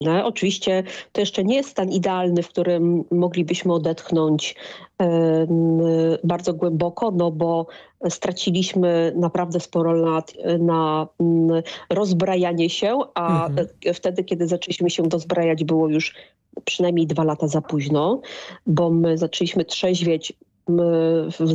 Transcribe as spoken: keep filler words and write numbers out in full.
Oczywiście to jeszcze nie jest stan idealny, w którym moglibyśmy odetchnąć e, bardzo głęboko, no bo straciliśmy naprawdę sporo lat na mm, rozbrajanie się, a Mhm. e, wtedy, kiedy zaczęliśmy się dozbrajać, było już przynajmniej dwa lata za późno, bo my zaczęliśmy trzeźwieć m, w